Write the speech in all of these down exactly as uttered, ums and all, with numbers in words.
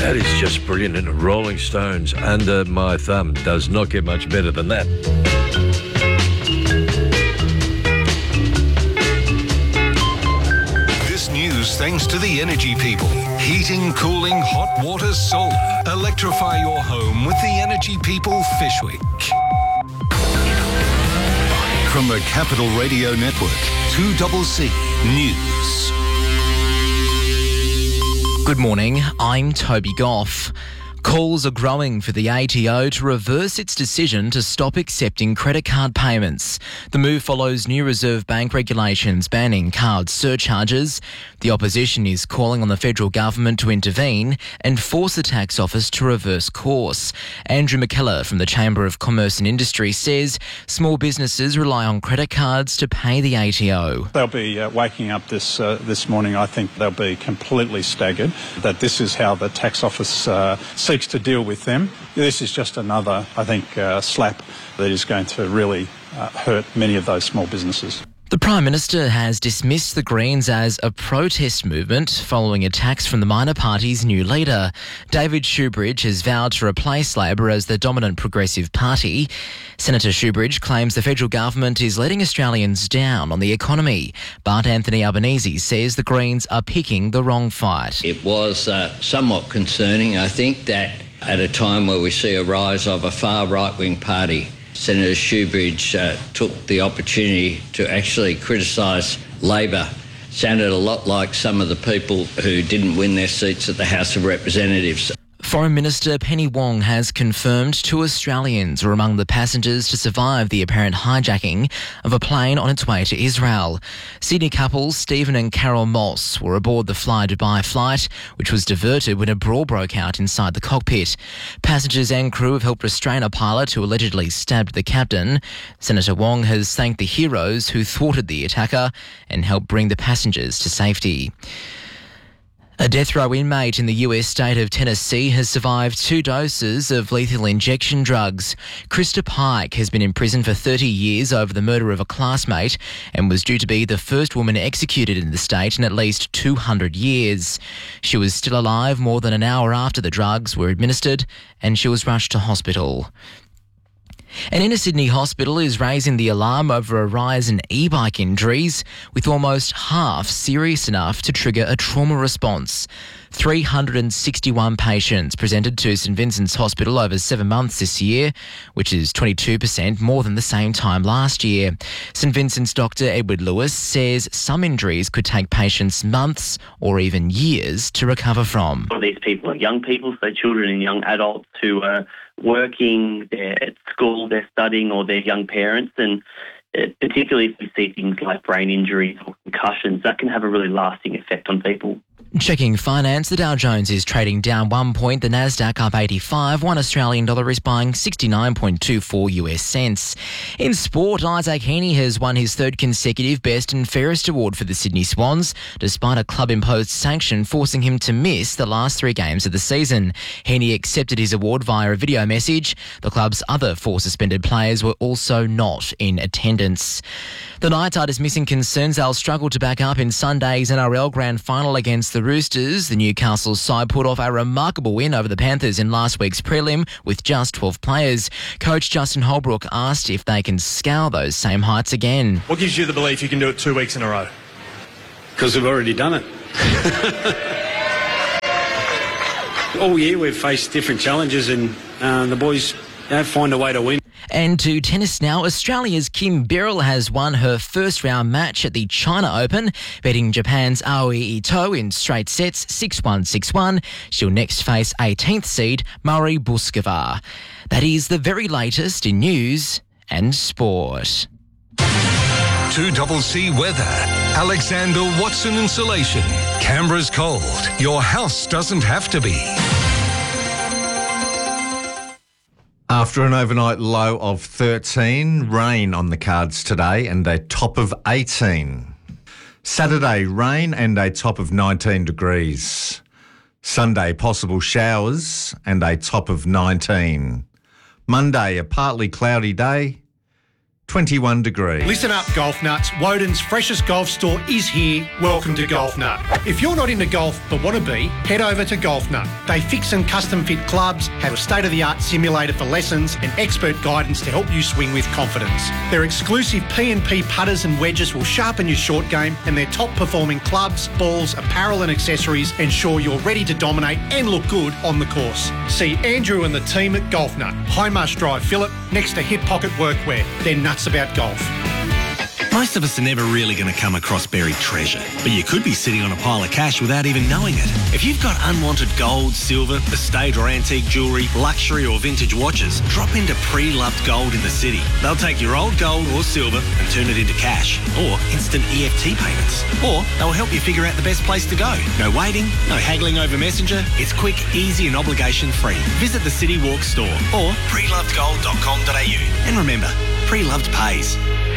That is just brilliant. And Rolling Stones Under My Thumb does not get much better than that. This news thanks to the energy people. Heating, cooling, hot water, solar. Electrify your home with the Energy People Fish Week. From the Capital Radio Network, two C C News. Good morning, I'm Toby Goff. Calls are growing for the A T O to reverse its decision to stop accepting credit card payments. The move follows new Reserve Bank regulations banning card surcharges. The opposition is calling on the federal government to intervene and force the tax office to reverse course. Andrew McKellar from the Chamber of Commerce and Industry says small businesses rely on credit cards to pay the A T O. They'll be uh, waking up this uh, this morning. I think they'll be completely staggered that this is how the tax office uh, seeks to deal with them. This is just another, I think, uh, slap that is going to really uh, hurt many of those small businesses. The Prime Minister has dismissed the Greens as a protest movement following attacks from the minor party's new leader. David Shoebridge has vowed to replace Labor as the dominant progressive party. Senator Shoebridge claims the federal government is letting Australians down on the economy, but Anthony Albanese says the Greens are picking the wrong fight. It was uh, somewhat concerning, I think, that at a time where we see a rise of a far right-wing party, Senator Shoebridge uh, took the opportunity to actually criticise Labor. Sounded a lot like some of the people who didn't win their seats at the House of Representatives. Foreign Minister Penny Wong has confirmed two Australians were among the passengers to survive the apparent hijacking of a plane on its way to Israel. Sydney couples Stephen and Carol Moss were aboard the Fly Dubai flight, which was diverted when a brawl broke out inside the cockpit. Passengers and crew have helped restrain a pilot who allegedly stabbed the captain. Senator Wong has thanked the heroes who thwarted the attacker and helped bring the passengers to safety. A death row inmate in the U S state of Tennessee has survived two doses of lethal injection drugs. Krista Pike has been in prison for thirty years over the murder of a classmate and was due to be the first woman executed in the state in at least two hundred years. She was still alive more than an hour after the drugs were administered and she was rushed to hospital. An inner Sydney hospital is raising the alarm over a rise in e-bike injuries, with almost half serious enough to trigger a trauma response. three hundred sixty-one patients presented to St Vincent's Hospital over seven months this year, which is twenty-two percent more than the same time last year. St Vincent's Doctor Edward Lewis says some injuries could take patients months or even years to recover from. A lot of these people are young people, so children and young adults who are working, they're at school, they're studying, or they're young parents, and particularly if we see things like brain injuries or concussions, that can have a really lasting effect on people. Checking finance, the Dow Jones is trading down one point, the Nasdaq up eighty-five, one Australian dollar is buying sixty-nine point two four U S cents. In sport, Isaac Heaney has won his third consecutive Best and Fairest award for the Sydney Swans, despite a club-imposed sanction forcing him to miss the last three games of the season. Heaney accepted his award via a video message. The club's other four suspended players were also not in attendance. The Knights are dismissing concerns they'll struggle to back up in Sunday's N R L Grand Final against the Roosters. The Newcastle side put off a remarkable win over the Panthers in last week's prelim with just twelve players. Coach Justin Holbrook asked if they can scale those same heights again. What gives you the belief you can do it two weeks in a row? Because we've already done it. All year we've faced different challenges and uh, the boys you know, find a way to win. And to tennis now, Australia's Kim Birrell has won her first round match at the China Open, beating Japan's Aoi Ito in straight sets six one, six one. She'll next face eighteenth seed Mari Buskova. That is the very latest in news and sport. two C C weather. Alexander Watson Insulation. Canberra's cold. Your house doesn't have to be. After an overnight low of thirteen, rain on the cards today and a top of eighteen. Saturday, rain and a top of nineteen degrees. Sunday, possible showers and a top of nineteen. Monday, a partly cloudy day, twenty-one degrees. Listen up, golf nuts. Woden's freshest golf store is here. Welcome to Golf Nut. If you're not into golf but want to be, head over to Golf Nut. They fix and custom fit clubs, have a state-of-the-art simulator for lessons and expert guidance to help you swing with confidence. Their exclusive P and P putters and wedges will sharpen your short game, and their top-performing clubs, balls, apparel and accessories ensure you're ready to dominate and look good on the course. See Andrew and the team at Golf Nut, Highmarsh Drive, Phillip, next to Hip Pocket Workwear. They're nuts about golf. Most of us are never really going to come across buried treasure, but you could be sitting on a pile of cash without even knowing it. If you've got unwanted gold, silver, estate or antique jewellery, luxury or vintage watches, drop into Pre-Loved Gold in the city. They'll take your old gold or silver and turn it into cash, or instant E F T payments. Or they'll help you figure out the best place to go. No waiting, no haggling over Messenger. It's quick, easy and obligation free. Visit the City Walk store or pre loved gold dot com dot a u. And remember, Pre-Loved pays.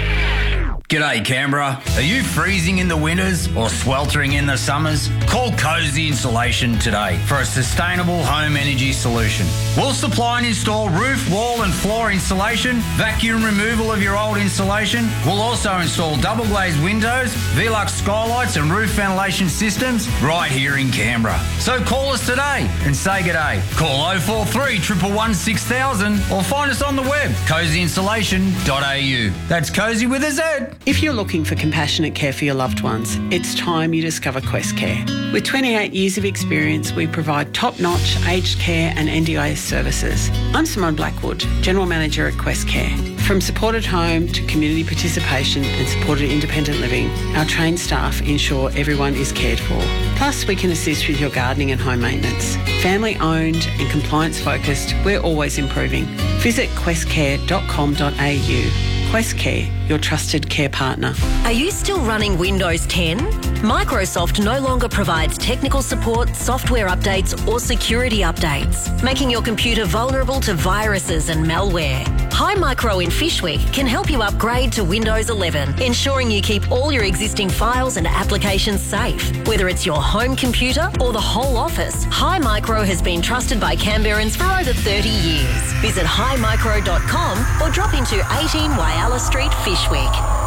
G'day Canberra. Are you freezing in the winters or sweltering in the summers? Call Cozy Insulation today for a sustainable home energy solution. We'll supply and install roof, wall and floor insulation, vacuum removal of your old insulation. We'll also install double glazed windows, Velux skylights and roof ventilation systems right here in Canberra. So call us today and say g'day. Call oh four three, one one one, six thousand or find us on the web, cozy insulation dot a u. That's Cozy with a Z. If you're looking for compassionate care for your loved ones, it's time you discover Quest Care. With twenty-eight years of experience, we provide top-notch aged care and N D I S services. I'm Simone Blackwood, General Manager at Quest Care. From supported home to community participation and supported independent living, our trained staff ensure everyone is cared for. Plus, we can assist with your gardening and home maintenance. Family owned and compliance focused, we're always improving. Visit quest care dot com dot a u. Quest Care, your trusted care partner. Are you still running Windows ten? Microsoft no longer provides technical support, software updates or security updates, making your computer vulnerable to viruses and malware. Hi Micro in Fishwick can help you upgrade to Windows eleven, ensuring you keep all your existing files and applications safe. Whether it's your home computer or the whole office, Hi Micro has been trusted by Canberrans for over thirty years. Visit hi micro dot com or drop into eighteen Whyalla Street, Fishwick.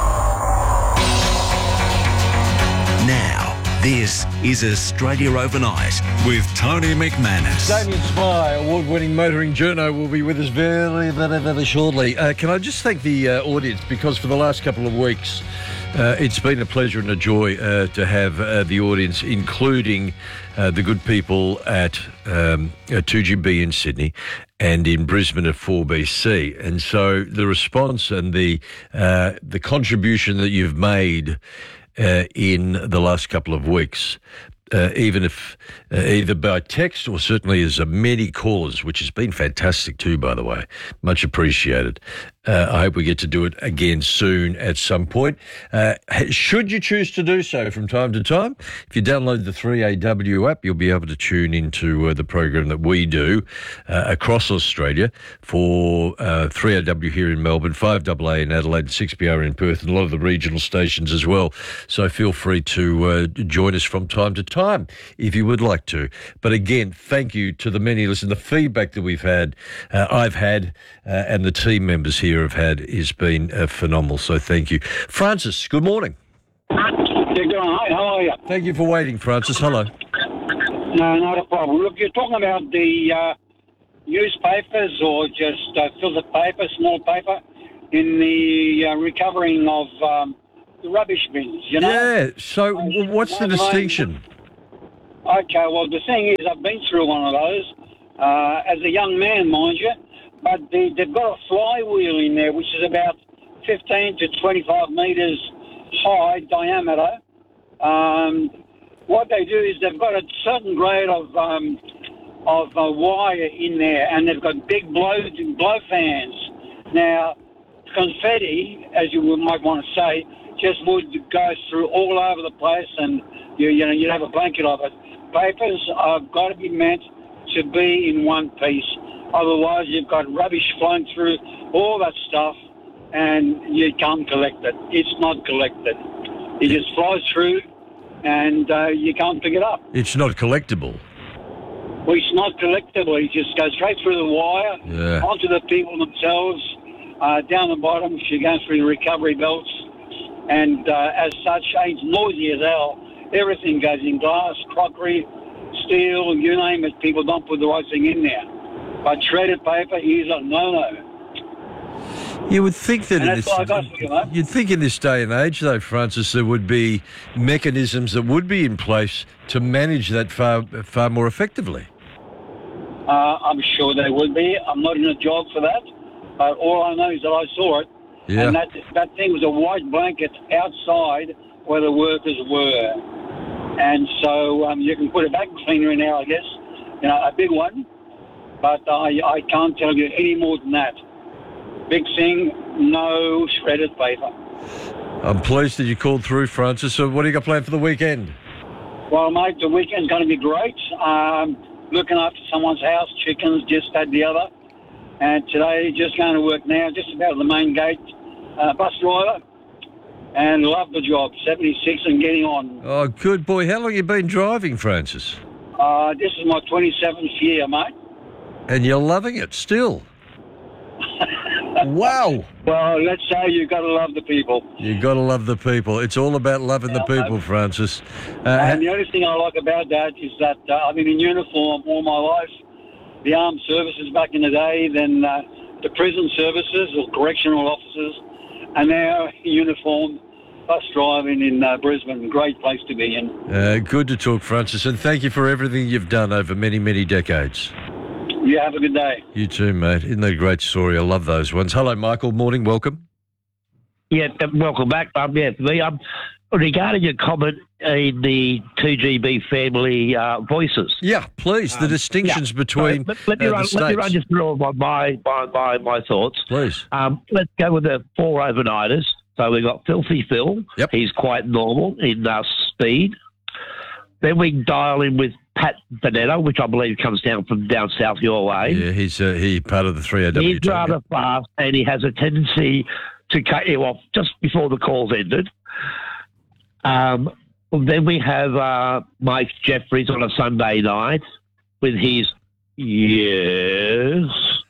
Now, this is Australia Overnight with Tony McManus. Damien Spy, award-winning motoring journo, will be with us very, very, very shortly. Uh, can I just thank the uh, audience, because for the last couple of weeks, uh, it's been a pleasure and a joy uh, to have uh, the audience, including uh, the good people at, um, at two G B in Sydney and in Brisbane at four B C. And so the response and the uh, the contribution that you've made Uh, in the last couple of weeks, uh, even if uh, either by text or certainly as uh, many callers, which has been fantastic too, by the way, much appreciated. Uh, I hope we get to do it again soon at some point. Uh, should you choose to do so from time to time, if you download the three A W app, you'll be able to tune into uh, the program that we do uh, across Australia for uh, three A W here in Melbourne, five A A in Adelaide, and six B R in Perth, and a lot of the regional stations as well. So feel free to uh, join us from time to time if you would like to. But again, thank you to the many listeners. The feedback that we've had, uh, I've had, uh, and the team members here have had has been uh, phenomenal. So thank you. Francis, good morning. Yeah, good on. How are you? Thank you for waiting, Francis. Hello. No, not a problem. Look, you're talking about the uh, newspapers or just uh, filtered paper, small paper, in the uh, recovering of um, the rubbish bins, you know? Yeah, so w- what's the distinction? Okay, well, the thing is, I've been through one of those uh, as a young man, mind you, but the, they've got a flywheel in there which is about fifteen to twenty-five metres high diameter. Um, what they do is they've got a certain grade of um, of uh, wire in there, and they've got big blow blow fans. Now, confetti, as you might want to say, just would go through all over the place, and you you know you'd have a blanket of it. Papers are got to be meant to be in one piece. Otherwise, you've got rubbish flowing through all that stuff, and you can't collect it. It's not collected. It just flies through, and uh, you can't pick it up. It's not collectible. Well, it's not collectible. It just goes straight through the wire yeah. onto the people themselves. Uh, down the bottom, she goes through the recovery belts, and uh, as such, ain't noisy as hell. Everything goes in glass, crockery, steel, you name it. People don't put the right thing in there. But shredded paper is a no-no. You would think that And in that's this, what I got for you, mate. you'd think in this day and age, though, Francis, there would be mechanisms that would be in place to manage that far far more effectively. Uh, I'm sure they would be. I'm not in a job for that. But all I know is that I saw it. Yeah. And that, that thing was a white blanket outside where the workers were. And so um, you can put a vacuum cleaner in there, I guess, you know, a big one. But I, I can't tell you any more than that. Big thing, no shredded paper. I'm pleased that you called through, Francis. So what do you got planned for the weekend? Well, mate, the weekend's going to be great. Um, looking after someone's house, chickens, just that, the other. And today, just going to work now, just about the main gate, uh, bus driver. And love the job, seventy-six and getting on. Oh, good boy. How long have you been driving, Francis? Uh, this is my twenty-seventh year, mate. And you're loving it still? Wow. Well, let's say you've got to love the people. You've got to love the people. It's all about loving the people, Francis. Uh, And the only thing I like about that is that uh, I've been in uniform all my life. The armed services back in the day, then uh, the prison services or correctional officers, and now uniform bus driving in uh, Brisbane. Great place to be in. uh, good to talk, Francis, and thank you for everything you've done over many, many decades. You have a good day. You too, mate. Isn't that a great story? I love those ones. Hello, Michael. Morning. Welcome. Yeah, th- welcome back. Um, yeah, me, um, regarding your comment in the two G B family uh, voices. Yeah, please. The Um, distinctions yeah. between So, let, let, me uh, run, the let me states. run just through my, my, my, my, my thoughts. Please. Um, let's go with the four overnighters. So we've got Filthy Phil. Yep. He's quite normal in uh, speed. Then we dial in with Pat Bonetto, which I believe comes down from down south your way. Yeah, he's uh, he part of the three O W He's team. rather fast, and he has a tendency to cut you off just before the call's ended. Um, then we have uh, Mike Jeffries on a Sunday night with his yes,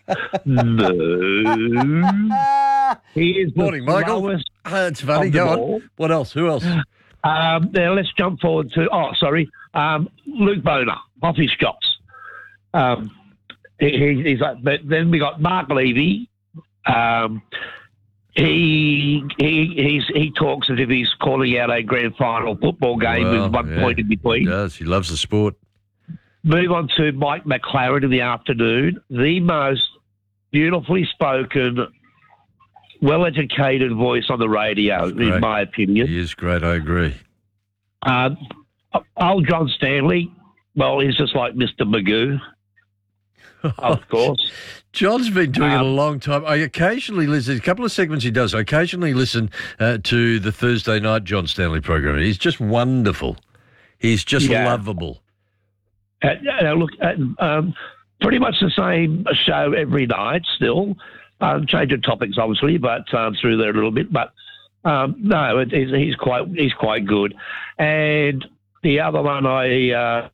no. He is the Morning, Michael. slowest Uh, it's funny. of them Go on. all. What else? Who else? Um, now let's jump forward to oh sorry, um, Luke Boner off his shots. Um, he, he, he's like, but then we got Mark Levy. Um, he he he's, he talks as if he's calling out a grand final football game Well, with one yeah, point in between. He does. He loves the sport. Move on to Mike McLaren in the afternoon. The most beautifully spoken, well-educated voice on the radio, in Great. my opinion. He is great. I agree. Um, old John Stanley, well, he's just like Mister Magoo, of course. John's been doing it a Um, long time. I occasionally listen, a couple of segments he does, I occasionally listen uh, to the Thursday night John Stanley program. He's just wonderful. He's just Yeah. lovable. Uh, uh, look, uh, um, pretty much the same show every night still. Um, changing topics, obviously, but um, through there a little bit. But um, no, it, he's, he's quite he's quite good. And the other one, I uh,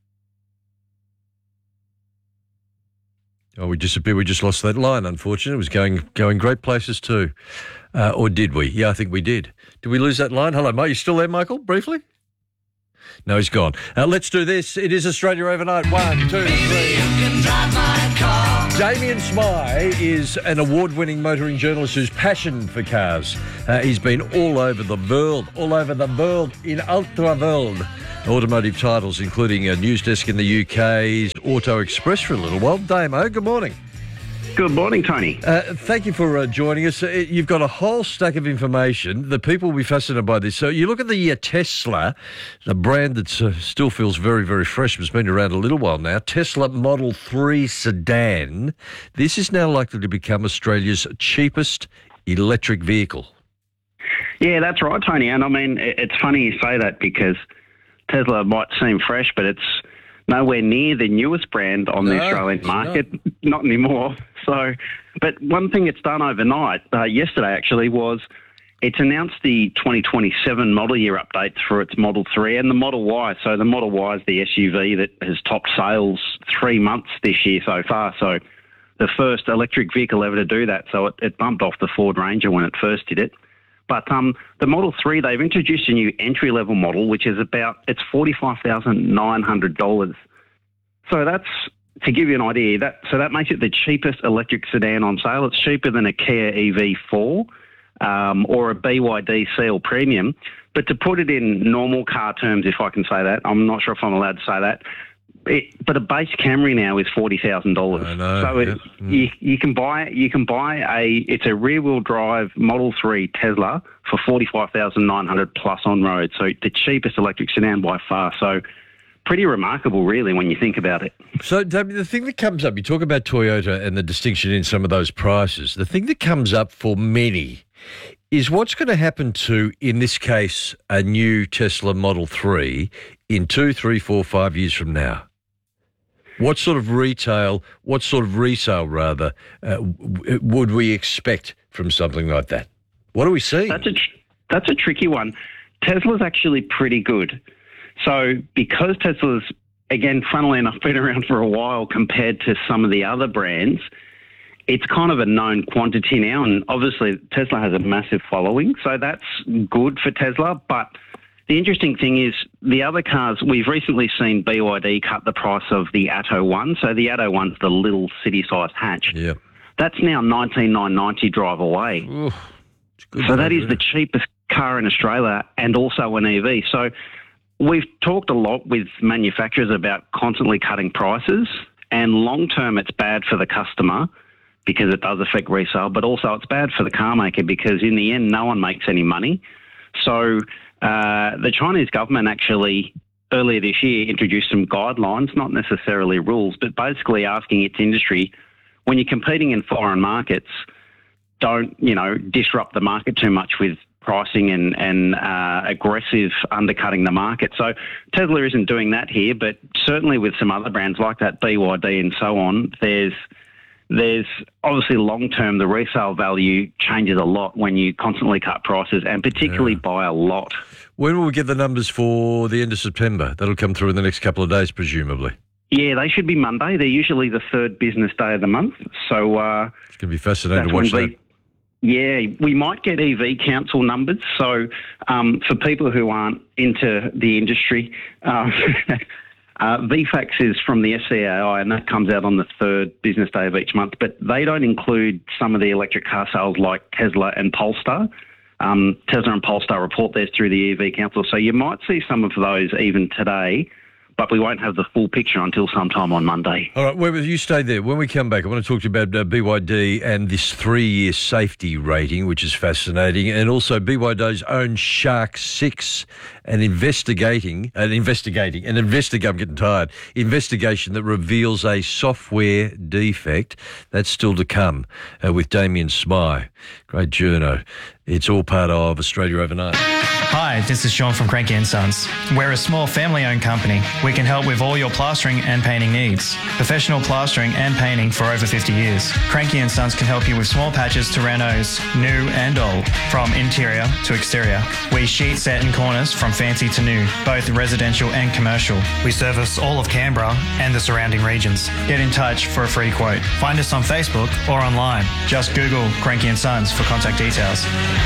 Oh, we disappeared. We just lost that line, unfortunately. It was going going great places too. Uh, or did we? Yeah, I think we did. Did we lose that line? Hello, mate. You still there, Michael, briefly? No, he's gone. Uh, let's do this. It is Australia Overnight. One, two, three. Damien Smythe is an award-winning motoring journalist whose passion for cars. Uh, he's been all over the world, all over the world, in ultra world. Automotive titles, including a news desk in the U K's Auto Express for a little while. Damo, good morning. Good morning, Tony. Uh, thank you for uh, joining us. Uh, you've got a whole stack of information. The people will be fascinated by this. So you look at the uh, Tesla, the brand that uh, still feels very, very fresh, but has been around a little while now. Tesla Model three sedan. This is now likely to become Australia's cheapest electric vehicle. Yeah, that's right, Tony. And I mean, it- it's funny you say that because Tesla might seem fresh, but it's nowhere near the newest brand on the No, Australian it's market. Not anymore. So, but one thing it's done overnight, uh, yesterday actually, was it's announced the twenty twenty-seven model year updates for its Model three and the Model Y. So the Model Y is the S U V that has topped sales three months this year so far. So the first electric vehicle ever to do that, so it, it bumped off the Ford Ranger when it first did it. But um, the Model three, they've introduced a new entry-level model, which is about, it's forty-five thousand nine hundred dollars. So that's, to give you an idea, that so that makes it the cheapest electric sedan on sale. It's cheaper than a Kia E V four um, or a B Y D Seal Premium. But to put it in normal car terms, if I can say that, I'm not sure if I'm allowed to say that, it, but a base Camry now is forty thousand dollars. I know. So it, Yep. Mm. you, you can buy you can buy a it's a rear-wheel drive Model three Tesla for forty-five thousand nine hundred dollars plus on road. So the cheapest electric sedan by far. So pretty remarkable, really, when you think about it. So, Damien, the thing that comes up, you talk about Toyota and the distinction in some of those prices. The thing that comes up for many is what's going to happen to, in this case, a new Tesla Model three in two, three, four, five years from now. What sort of retail, what sort of resale, rather, uh, w- would we expect from something like that? What are we seeing? That's a, tr- that's a tricky one. Tesla's actually pretty good. So because Tesla's, again, funnily enough, been around for a while compared to some of the other brands, it's kind of a known quantity now. And obviously Tesla has a massive following, so that's good for Tesla. But the interesting thing is the other cars, we've recently seen B Y D cut the price of the Atto one. So the Atto one's the little city-sized hatch. Yeah. That's now nineteen thousand nine hundred ninety drive away. Oof, good so value, that is isn't the it? cheapest car in Australia and also an E V. So we've talked a lot with manufacturers about constantly cutting prices, and long-term it's bad for the customer because it does affect resale, but also it's bad for the car maker because in the end no one makes any money. So uh, the Chinese government actually earlier this year introduced some guidelines, not necessarily rules, but basically asking its industry, when you're competing in foreign markets, don't, you know, disrupt the market too much with pricing and, and uh, aggressive undercutting the market. So Tesla isn't doing that here, but certainly with some other brands like that, B Y D and so on, there's there's obviously long-term, the resale value changes a lot when you constantly cut prices and particularly Yeah. by a lot. When will we get the numbers for the end of September? That'll come through in the next couple of days, presumably. Yeah, they should be Monday. They're usually the third business day of the month. So uh, It's going to be fascinating to when watch that. we- Yeah, we might get E V council numbers. So um, for people who aren't into the industry, uh, uh, V FAX is from the S C A I, and that comes out on the third business day of each month. But they don't include some of the electric car sales like Tesla and Polestar. Um, Tesla and Polestar report theirs through the E V council. So you might see some of those even today, but we won't have the full picture until sometime on Monday. All right, well, you stay there. When we come back, I want to talk to you about uh, B Y D and this three-year safety rating, which is fascinating, and also B Y D's own Shark six, and investigating, an investigating, an investigate. I'm getting tired. Investigation that reveals a software defect. That's still to come uh, with Damien Smythe, great journo. It's all part of Australia Overnight. Hi, this is Sean from Cranky and Sons. We're a small family-owned company. We can help with all your plastering and painting needs. Professional plastering and painting for over fifty years. Cranky and Sons can help you with small patches to renos, new and old, from interior to exterior. We sheet set in corners from fancy to new, both residential and commercial. We service all of Canberra and the surrounding regions. Get in touch for a free quote. Find us on Facebook or online. Just Google Cranky and Sons for contact details.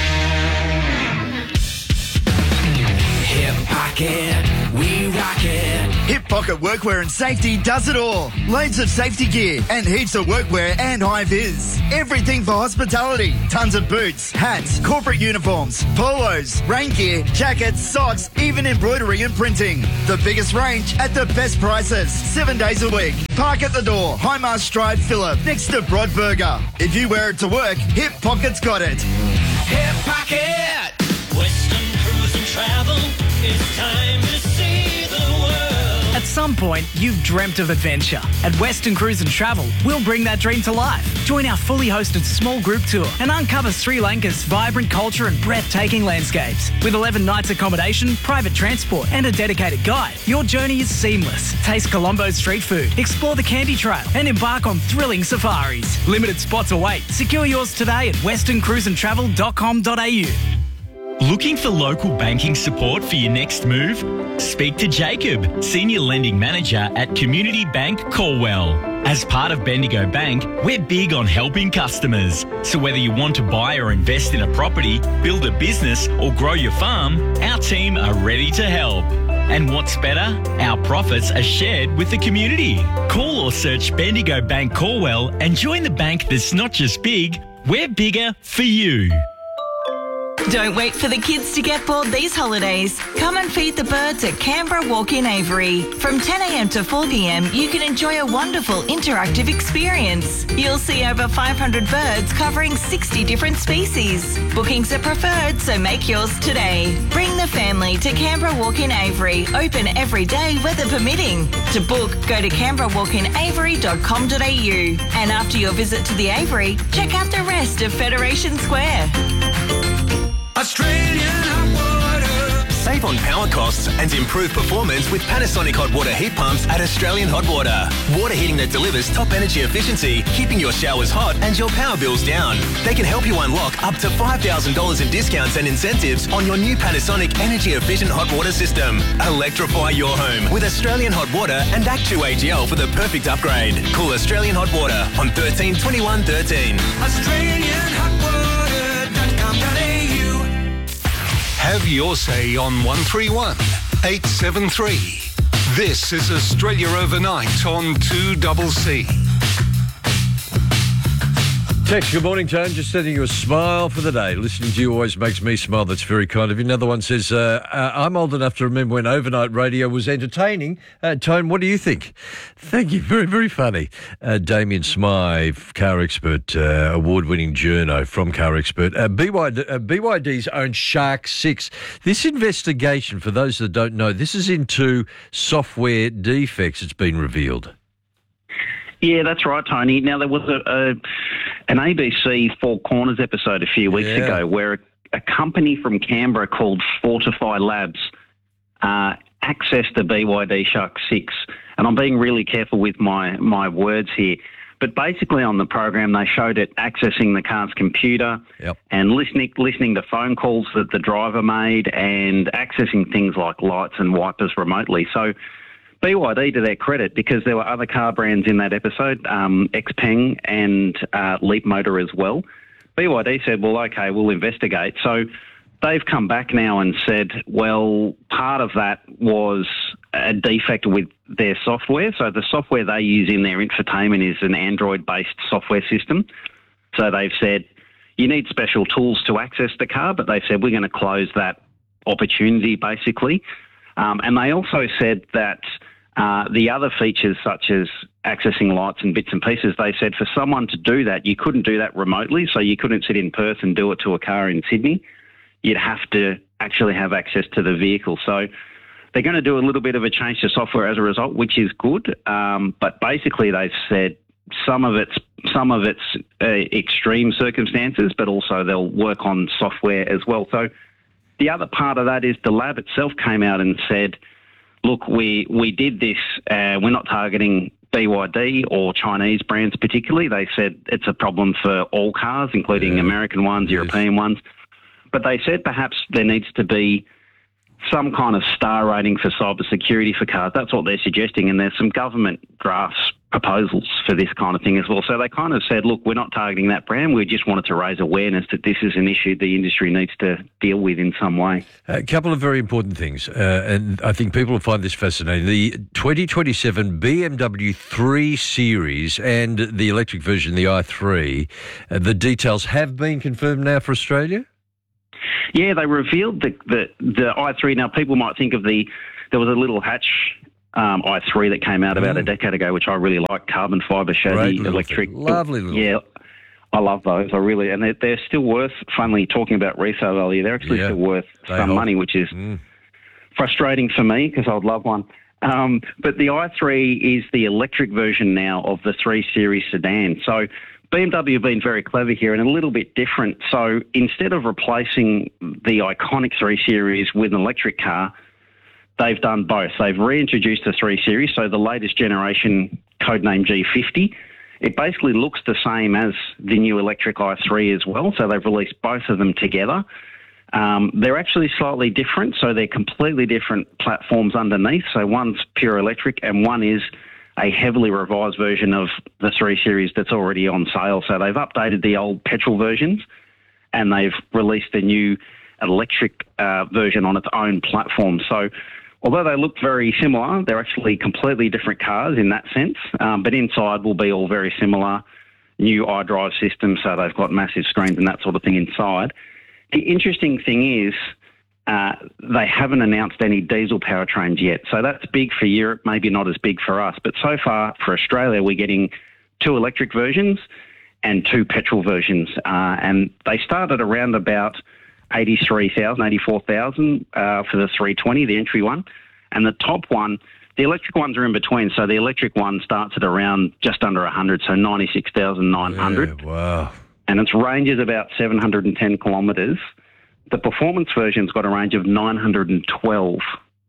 Hip Pocket, we rock it. Hip Pocket Workwear and Safety does it all. Loads of safety gear and heaps of workwear and high vis. Everything for hospitality. Tons of boots, hats, corporate uniforms, polos, rain gear, jackets, socks, even embroidery and printing. The biggest range at the best prices. Seven days a week. Park at the door. Highmast Drive, Phillip, next to Broadburger. If you wear it to work, Hip Pocket's got it. Hip Pocket! Western Cruise and Travel. It's time to see the world. At some point, you've dreamt of adventure. At Western Cruise and Travel, we'll bring that dream to life. Join our fully hosted small group tour and uncover Sri Lanka's vibrant culture and breathtaking landscapes. With eleven nights accommodation, private transport and a dedicated guide, your journey is seamless. Taste Colombo's street food, explore the Candy Trail and embark on thrilling safaris. Limited spots await. Secure yours today at western cruise and travel dot com dot a u. Looking for local banking support for your next move? Speak to Jacob, Senior Lending Manager at Community Bank Corwell. As part of Bendigo Bank, we're big on helping customers. So whether you want to buy or invest in a property, build a business or grow your farm, our team are ready to help. And what's better? Our profits are shared with the community. Call or search Bendigo Bank Corwell and join the bank that's not just big, we're bigger for you. Don't wait for the kids to get bored these holidays. Come and feed the birds at Canberra Walk-in Aviary. From ten a m to four p m, you can enjoy a wonderful interactive experience. You'll see over five hundred birds covering sixty different species. Bookings are preferred, so make yours today. Bring the family to Canberra Walk-in Aviary, open every day, weather permitting. To book, go to canberra walk in aviary dot com dot a u. And after your visit to the aviary, check out the rest of Federation Square. Australian hot water. Save on power costs and improve performance with Panasonic hot water heat pumps at Australian Hot Water. Water heating that delivers top energy efficiency, keeping your showers hot and your power bills down. They can help you unlock up to five thousand dollars in discounts and incentives on your new Panasonic energy efficient hot water system. Electrify your home with Australian Hot Water and Act two A G L for the perfect upgrade. Call Australian Hot Water on thirteen twenty-one thirteen. Australian hot water dot com dot a u. Have your say on one three one eight seven three. This is Australia Overnight on two C C. Text, good morning, Tone. Just sending you a smile for the day. Listening to you always makes me smile. That's very kind of you. Another one says, uh, uh, I'm old enough to remember when overnight radio was entertaining. Uh, Tone, what do you think? Thank you. Very, very funny. Uh, Damien Smythe, car expert, uh, award-winning journo from Car Expert. Uh, B Y D, uh, B Y D's own Shark six. This investigation, for those that don't know, this is into software defects, it's been revealed. Yeah, that's right, Tony. Now, there was a, a an A B C Four Corners episode a few weeks Yeah. ago where a, a company from Canberra called Fortify Labs uh, accessed the B Y D Shark six. And I'm being really careful with my, my words here. But basically on the program, they showed it accessing the car's computer Yep. and listening listening to phone calls that the driver made and accessing things like lights and wipers remotely. So B Y D, to their credit, because there were other car brands in that episode, um, Xpeng and uh, Leap Motor as well, B Y D said, well, okay, we'll investigate. So they've come back now and said, well, part of that was a defect with their software. So the software they use in their infotainment is an Android-based software system. So they've said, you need special tools to access the car, but they've said, we're going to close that opportunity, basically. Um, and they also said that uh, the other features, such as accessing lights and bits and pieces, they said for someone to do that, you couldn't do that remotely. So you couldn't sit in Perth and do it to a car in Sydney. You'd have to actually have access to the vehicle. So they're going to do a little bit of a change to software as a result, which is good. Um, but basically, they've said some of it's some of it's uh, extreme circumstances, but also they'll work on software as well. So the other part of that is the lab itself came out and said, look, we, we did this, uh, we're not targeting B Y D or Chinese brands particularly. They said it's a problem for all cars, including yeah. American ones, yes. European ones. But they said perhaps there needs to be some kind of star rating for cybersecurity for cars. That's what they're suggesting, and there's some government drafts proposals for this kind of thing as well. So they kind of said, look, we're not targeting that brand. We just wanted to raise awareness that this is an issue the industry needs to deal with in some way. A couple of very important things, uh, and I think people will find this fascinating. The twenty twenty-seven B M W three Series and the electric version, the i three, uh, the details have been confirmed now for Australia? Yeah, they revealed the, the, the i three. Now, people might think of the, there was a little hatch um, i three that came out about mm. a decade ago, which I really like, carbon fibre chassis, electric. Thing. Lovely little Yeah, I love those. I really, and they're, they're still worth, funnily talking about resale value, they're actually yeah, still worth some money, which is mm. frustrating for me because I would love one. Um, but the i three is the electric version now of the three Series sedan. So B M W have been very clever here and a little bit different. So instead of replacing the iconic three Series with an electric car, they've done both. They've reintroduced the three Series, so the latest generation, codename G fifty. It basically looks the same as the new electric i three as well, so they've released both of them together. Um, they're actually slightly different, so they're completely different platforms underneath. So one's pure electric and one is a heavily revised version of the three Series that's already on sale. So they've updated the old petrol versions and they've released a new electric uh, version on its own platform. So although they look very similar, they're actually completely different cars in that sense, um, but inside will be all very similar. New iDrive system, so they've got massive screens and that sort of thing inside. The interesting thing is uh, they haven't announced any diesel powertrains yet. So that's big for Europe, maybe not as big for us. But so far for Australia, we're getting two electric versions and two petrol versions. Uh, and they start at around about eighty-three thousand, eighty-four thousand uh, for the three twenty, the entry one. And the top one, the electric ones are in between. So the electric one starts at around just under one hundred, so ninety-six thousand nine hundred. Yeah, wow. And its range is about seven hundred ten kilometres. The performance version's got a range of nine hundred twelve.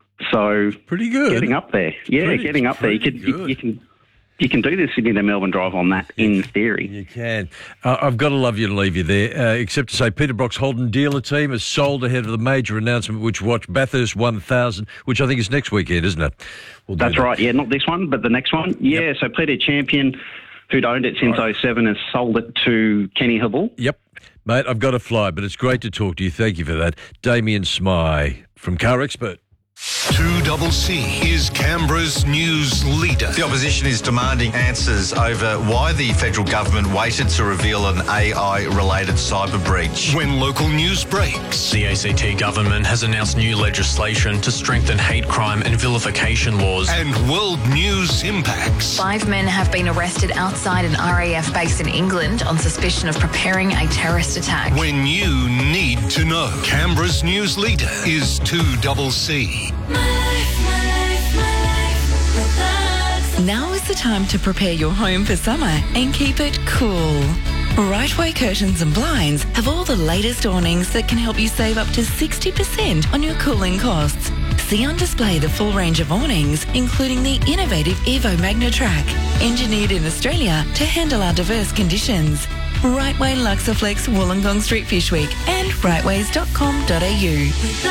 So pretty good. Getting up there. Yeah, Pretty- getting up there. You can, you, you can you can do the Sydney to Melbourne drive on that in theory. You can. Uh, I've got to love you and leave you there, uh, except to say Peter Brock's Holden dealer team has sold ahead of the major announcement, which watch Bathurst one thousand, which I think is next weekend, isn't it? We'll do That's that. right. Yeah, not this one, but the next one. Yeah, so Peter Champion, who'd owned it since oh seven, has sold it to Kenny Hubble. Yep. Mate, I've got to fly, but it's great to talk to you. Thank you for that. Damien Smythe from Car Expert. two double C is Canberra's news leader. The opposition is demanding answers over why the federal government waited to reveal an A I-related cyber breach. When local news breaks. The A C T government has announced new legislation to strengthen hate crime and vilification laws. And world news impacts. Five men have been arrested outside an R A F base in England on suspicion of preparing a terrorist attack. When you need to know. Canberra's news leader is two double C. Now is the time to prepare your home for summer and keep it cool. Rightway Curtains and Blinds have all the latest awnings that can help you save up to sixty percent on your cooling costs. See on display the full range of awnings, including the innovative Evo MagnaTrack, engineered in Australia to handle our diverse conditions. Rightway Luxaflex, Wollongong Street, Fishwick, and rightways dot com dot a u.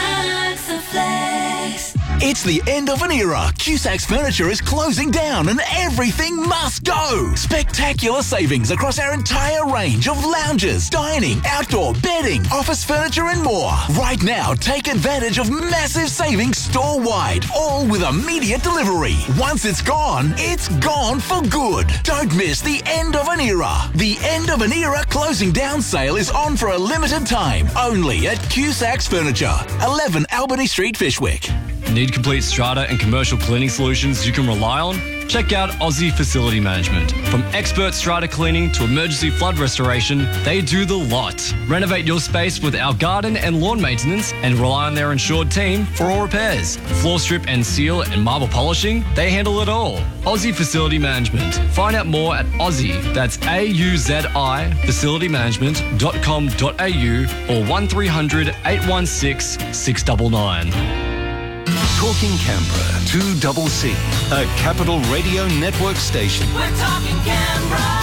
It's the end of an era. Cusacks Furniture is closing down and everything must go. Spectacular savings across our entire range of lounges, dining, outdoor, bedding, office furniture and more. Right now, take advantage of massive savings store-wide, all with immediate delivery. Once it's gone, it's gone for good. Don't miss the end of an era. The end of an era closing down sale is on for a limited time, only at Cusacks Furniture, eleven Albany Street, Fishwick. Need complete strata and commercial cleaning solutions you can rely on? Check out Aussie Facility Management. From expert strata cleaning to emergency flood restoration, they do the lot. Renovate your space with our garden and lawn maintenance and rely on their insured team for all repairs. Floor strip and seal and marble polishing, they handle it all. Aussie Facility Management. Find out more at Aussie, that's A U Z I, facility management dot com dot a u or one three hundred, eight one six, six nine nine. Talking Canberra, two double C, a Capital Radio Network station. We're talking Canberra.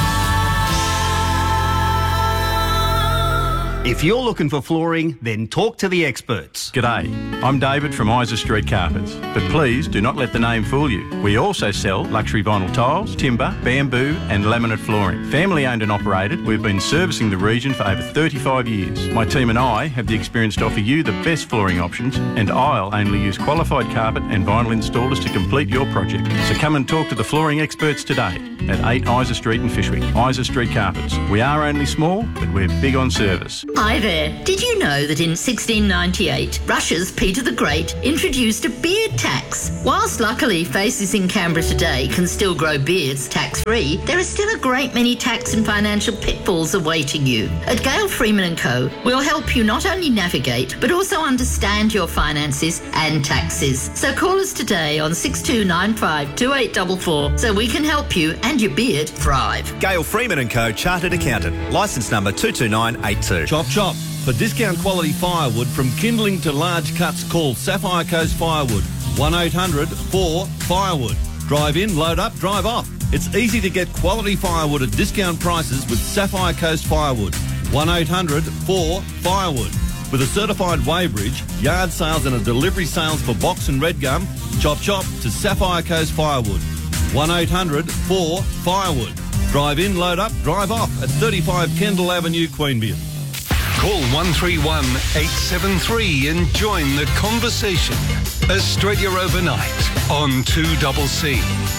If you're looking for flooring, then talk to the experts. G'day, I'm David from Isa Street Carpets, but please do not let the name fool you. We also sell luxury vinyl tiles, timber, bamboo and laminate flooring. Family owned and operated, we've been servicing the region for over thirty-five years. My team and I have the experience to offer you the best flooring options, and I'll only use qualified carpet and vinyl installers to complete your project. So come and talk to the flooring experts today at eight Isa Street in Fishwick. Isa Street Carpets. We are only small, but we're big on service. Hi there. Did you know that in sixteen ninety-eight, Russia's Peter the Great introduced a beard tax? Whilst luckily faces in Canberra today can still grow beards tax-free, there are still a great many tax and financial pitfalls awaiting you. At Gale Freeman and Co, we'll help you not only navigate, but also understand your finances and taxes. So call us today on six two nine five, two eight four four so we can help you and your beard thrive. Gale Freeman and Co, Chartered Accountant, licence number two two nine eight two. Chop chop. For discount quality firewood from kindling to large cuts, call Sapphire Coast Firewood. one eight hundred four firewood. Drive in, load up, drive off. It's easy to get quality firewood at discount prices with Sapphire Coast Firewood. one eight hundred four firewood. With a certified weighbridge, yard sales and a delivery sales for box and red gum, chop chop to Sapphire Coast Firewood. one eight hundred four Firewood. Drive in, load up, drive off at thirty-five Kendall Avenue, Queanbeyan. Call one three one, eight seven three and join the conversation. Australia Overnight on two C C.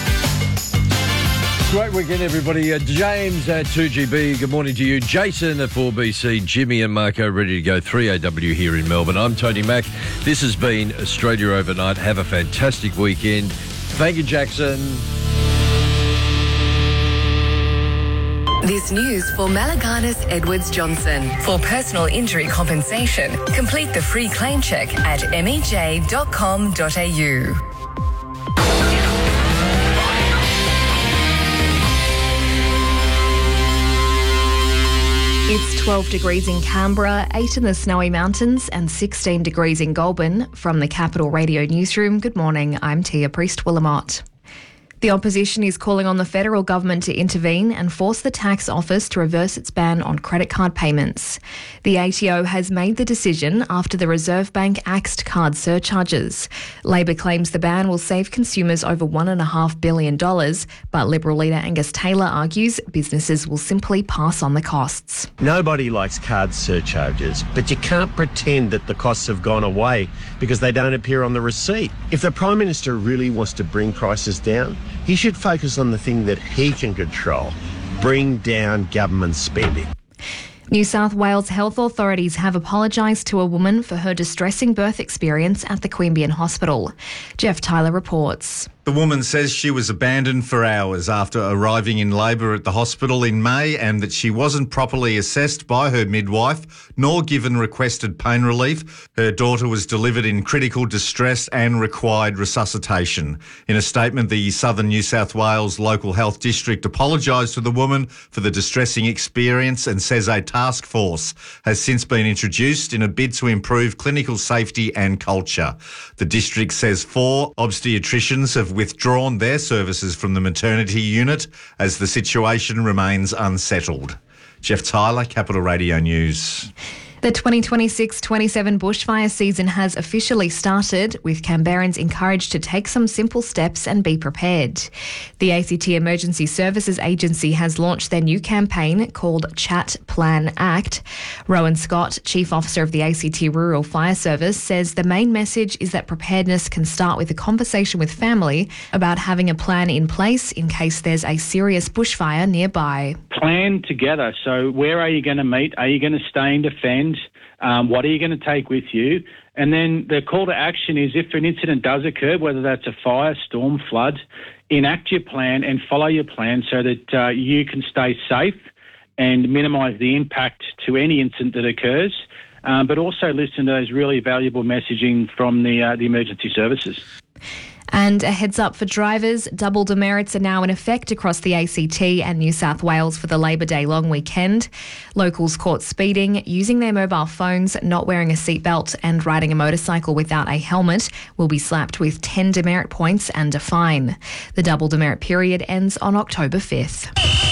Great weekend, everybody. Uh, James at two G B, good morning to you. Jason at four B C, Jimmy and Marco ready to go three A W here in Melbourne. I'm Tony Mack. This has been Australia Overnight. Have a fantastic weekend. Thank you, Jackson. This news for Malaganas Edwards Johnson. For personal injury compensation, complete the free claim check at m e j dot com dot a u. It's twelve degrees in Canberra, eight in the Snowy Mountains and sixteen degrees in Goulburn. From the Capital Radio Newsroom, good morning, I'm Tia Priest-Willamott. The opposition is calling on the federal government to intervene and force the tax office to reverse its ban on credit card payments. The A T O has made the decision after the Reserve Bank axed card surcharges. Labor claims the ban will save consumers over one point five billion dollars, but Liberal leader Angus Taylor argues businesses will simply pass on the costs. Nobody likes card surcharges, but you can't pretend that the costs have gone away because they don't appear on the receipt. If the Prime Minister really wants to bring prices down, he should focus on the thing that he can control, bring down government spending. New South Wales health authorities have apologised to a woman for her distressing birth experience at the Queanbeyan Hospital. Jeff Tyler reports. The woman says she was abandoned for hours after arriving in labour at the hospital in May and that she wasn't properly assessed by her midwife nor given requested pain relief. Her daughter was delivered in critical distress and required resuscitation. In a statement, the Southern New South Wales Local Health District apologised to the woman for the distressing experience and says a task force has since been introduced in a bid to improve clinical safety and culture. The district says four obstetricians have withdrawn their services from the maternity unit as the situation remains unsettled. Jeff Tyler, Capital Radio News. The twenty twenty-six twenty-seven bushfire season has officially started, with Canberrans encouraged to take some simple steps and be prepared. The A C T Emergency Services Agency has launched their new campaign called Chat, Plan, Act. Rowan Scott, Chief Officer of the A C T Rural Fire Service, says the main message is that preparedness can start with a conversation with family about having a plan in place in case there's a serious bushfire nearby. Plan together. So where are you going to meet? Are you going to stay and defend? Um, what are you going to take with you? And then the call to action is if an incident does occur, whether that's a fire, storm, flood, enact your plan and follow your plan so that uh, you can stay safe and minimise the impact to any incident that occurs, um, but also listen to those really valuable messaging from the, uh, the emergency services. And a heads up for drivers, double demerits are now in effect across the A C T and New South Wales for the Labor Day long weekend. Locals caught speeding, using their mobile phones, not wearing a seatbelt and riding a motorcycle without a helmet will be slapped with ten demerit points and a fine. The double demerit period ends on October fifth.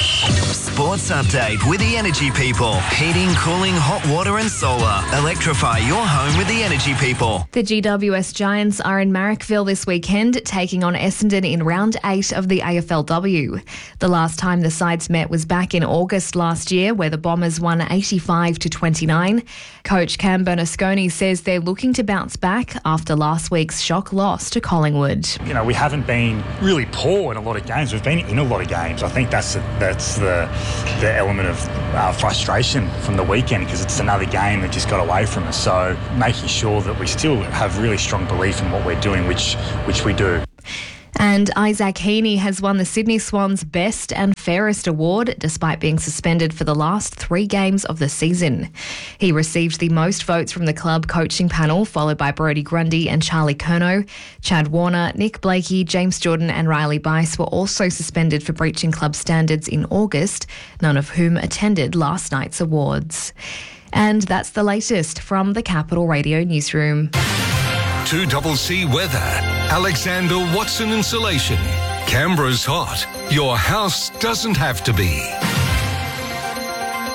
Sports update with the Energy People. Heating, cooling, hot water and solar. Electrify your home with the Energy People. The G W S Giants are in Marrickville this weekend, taking on Essendon in round eight of the A F L W. The last time the sides met was back in August last year, where the Bombers won eighty-five to twenty-nine. Coach Cam Bernasconi says they're looking to bounce back after last week's shock loss to Collingwood. You know, we haven't been really poor in a lot of games. We've been in a lot of games. I think that's the, that's the the element of uh, frustration from the weekend, because it's another game that just got away from us. So making sure that we still have really strong belief in what we're doing, which which we do. And Isaac Heaney has won the Sydney Swans Best and Fairest Award despite being suspended for the last three games of the season. He received the most votes from the club coaching panel, followed by Brodie Grundy and Charlie Curnow. Chad Warner, Nick Blakey, James Jordan and Riley Bice were also suspended for breaching club standards in August, none of whom attended last night's awards. And that's the latest from the Capital Radio Newsroom. two C C weather. Alexander Watson Insulation. Canberra's hot. Your house doesn't have to be.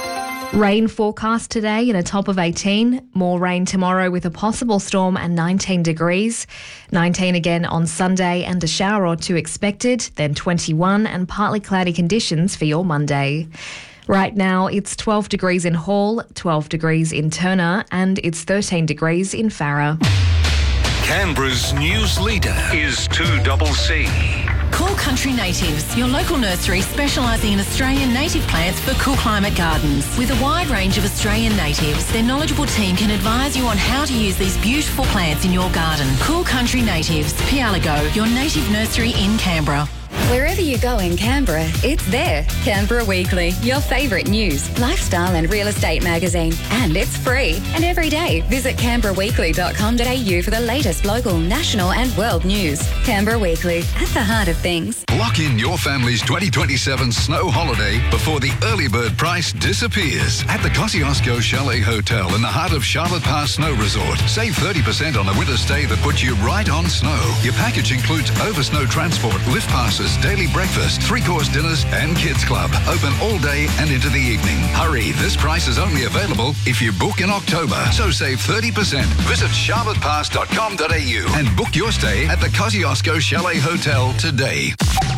Rain forecast today in a top of eighteen. More rain tomorrow with a possible storm and nineteen degrees. nineteen again on Sunday and a shower or two expected. Then twenty-one and partly cloudy conditions for your Monday. Right now it's twelve degrees in Hall, twelve degrees in Turner and it's thirteen degrees in Farrer. Canberra's news leader is two double C. Cool Country Natives, your local nursery specialising in Australian native plants for cool climate gardens. With a wide range of Australian natives, their knowledgeable team can advise you on how to use these beautiful plants in your garden. Cool Country Natives, Pialago, your native nursery in Canberra. Wherever you go in Canberra, it's there. Canberra Weekly, your favourite news, lifestyle and real estate magazine. And it's free. And every day, visit canberra weekly dot com dot a u for the latest local, national and world news. Canberra Weekly, at the heart of things. Lock in your family's twenty twenty-seven snow holiday before the early bird price disappears at the Kosciuszko Chalet Hotel in the heart of Charlotte Pass Snow Resort. Save thirty percent on a winter stay that puts you right on snow. Your package includes over snow transport, lift passes, daily breakfast, three-course dinners and kids club. Open all day and into the evening. Hurry, this price is only available if you book in October. So save thirty percent. Visit charlotte pass dot com dot a u and book your stay at the Kosciuszko Chalet Hotel today.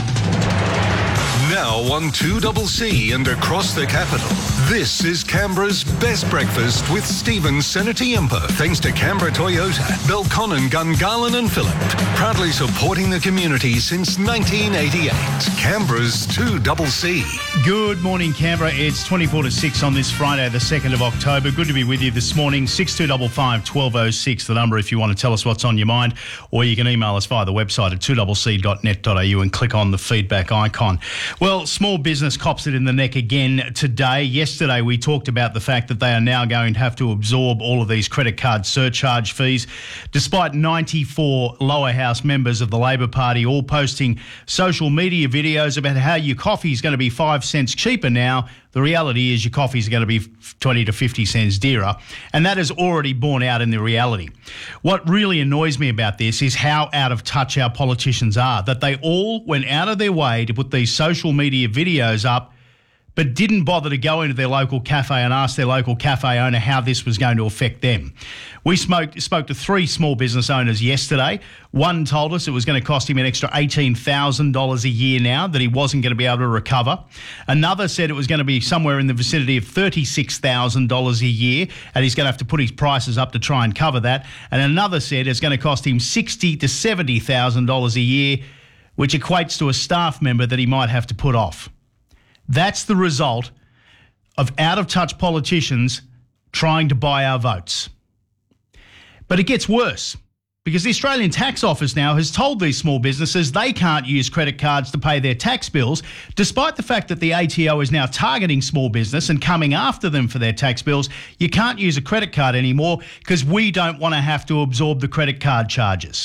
Now on two double C and across the capital, this is Canberra's best breakfast with Stephen Senatiempa. Thanks to Canberra Toyota, Belconnen, Gungahlin and Phillip. Proudly supporting the community since nineteen eighty-eight. Canberra's two double C. Good morning, Canberra. It's twenty-four to six on this Friday, the second of October. Good to be with you this morning. six two five five, one two zero six, the number if you want to tell us what's on your mind, or you can email us via the website at two c c dot net dot a u and click on the feedback icon. Well, small business cops it in the neck again today. Yesterday we talked about the fact that they are now going to have to absorb all of these credit card surcharge fees, despite ninety-four lower house members of the Labor Party all posting social media videos about how your coffee is going to be five cents cheaper now. The reality is your coffee is going to be twenty to fifty cents dearer, and that is already borne out in the reality. What really annoys me about this is how out of touch our politicians are, that they all went out of their way to put these social media videos up but didn't bother to go into their local cafe and ask their local cafe owner how this was going to affect them. We smoked, spoke to three small business owners yesterday. One told us it was going to cost him an extra eighteen thousand dollars a year now that he wasn't going to be able to recover. Another said it was going to be somewhere in the vicinity of thirty-six thousand dollars a year, and he's going to have to put his prices up to try and cover that. And another said it's going to cost him sixty thousand to seventy thousand dollars a year, which equates to a staff member that he might have to put off. That's the result of out-of-touch politicians trying to buy our votes. But it gets worse, because the Australian Tax Office now has told these small businesses they can't use credit cards to pay their tax bills, despite the fact that the A T O is now targeting small business and coming after them for their tax bills. You can't use a credit card anymore because we don't want to have to absorb the credit card charges.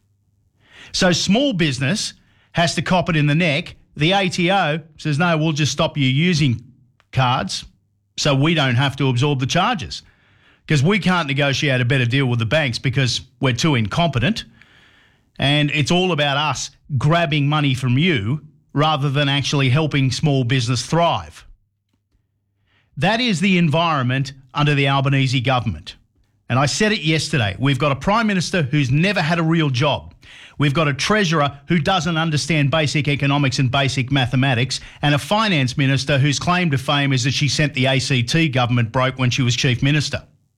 So small business has to cop it in the neck. The A T O says, no, we'll just stop you using cards so we don't have to absorb the charges, because we can't negotiate a better deal with the banks because we're too incompetent, and it's all about us grabbing money from you rather than actually helping small business thrive. That is the environment under the Albanese government. And I said it yesterday. We've got a Prime Minister who's never had a real job. We've got a Treasurer who doesn't understand basic economics and basic mathematics, and a Finance Minister whose claim to fame is that she sent the A C T government broke when she was Chief Minister.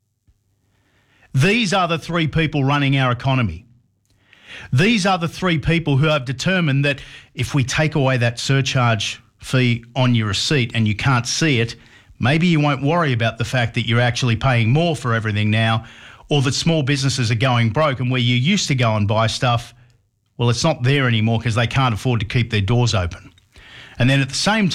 These are the three people running our economy. These are the three people who have determined that if we take away that surcharge fee on your receipt and you can't see it, maybe you won't worry about the fact that you're actually paying more for everything now, or that small businesses are going broke, and where you used to go and buy stuff, well, it's not there anymore because they can't afford to keep their doors open. And then at the same time,